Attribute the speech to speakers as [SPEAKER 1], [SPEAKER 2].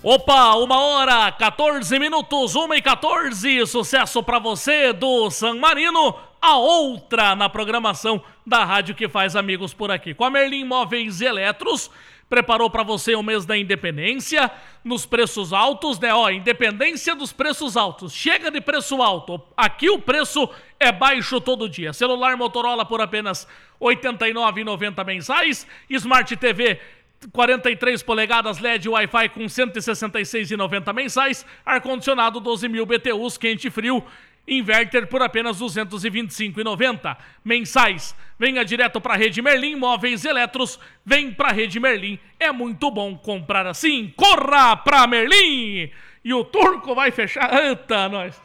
[SPEAKER 1] Opa, 1h, 14 minutos, 1h14, sucesso pra você do San Marino, a outra na programação da rádio que faz amigos por aqui. Com a Merlin Móveis e Eletros, preparou pra você o mês da independência, nos preços altos, né? Ó, independência dos preços altos, chega de preço alto, aqui o preço é baixo todo dia. Celular Motorola por apenas R$ 89,90 mensais, Smart TV 43 polegadas LED Wi-Fi com R$ 166,90 mensais, ar-condicionado 12.000 BTUs, quente e frio, inverter por apenas R$ 225,90 mensais. Venha direto para a Rede Merlin, Móveis e Eletros, vem para a Rede Merlin, é muito bom comprar assim, corra pra Merlin! E o turco vai fechar, eita, nós!